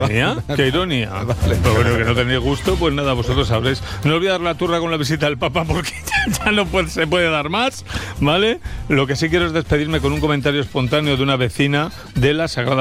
¡Qué ironía! Vale. Pero bueno, que no tenéis gusto, pues nada, vosotros sabréis. No olvidar la turra con la visita del Papa porque ya no se puede dar más, ¿vale? Lo que sí quiero es despedirme con un comentario espontáneo de una vecina de la Sagrada